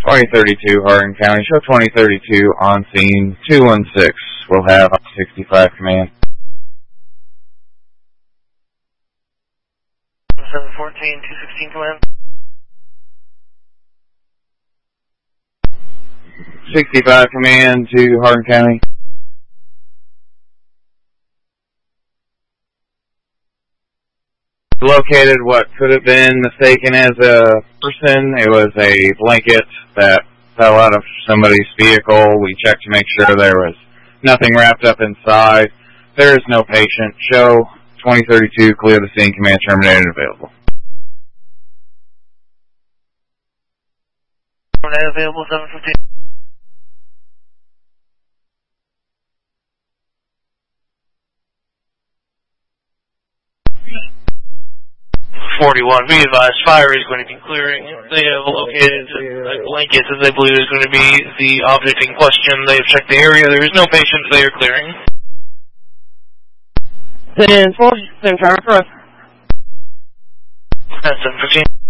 2032 Hardin County, show 2032 on scene, 216. We'll have 65 command. 714, 216 command. 65 command to Hardin County. Located what could have been mistaken as a person. It was a blanket that fell out of somebody's vehicle. We checked to make sure there was nothing wrapped up inside. There is no patient. Show 2032, clear the scene, command terminated, available. Terminated, available, 715. 41. Be advised, fire is going to be clearing. They have located blankets as they believe is going to be the object in question. They have checked the area. There is no patients. They are clearing. 10-4, same tower for us. 715.